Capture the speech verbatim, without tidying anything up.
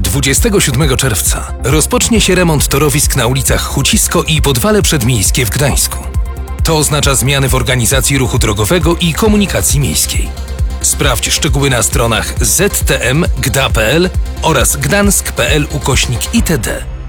dwudziestego siódmego czerwca rozpocznie się remont torowisk na ulicach Hucisko i Podwale Przedmiejskie w Gdańsku. To oznacza zmiany w organizacji ruchu drogowego i komunikacji miejskiej. Sprawdź szczegóły na stronach z t m gda kropka p l oraz gdansk kropka p l ukośnik itd.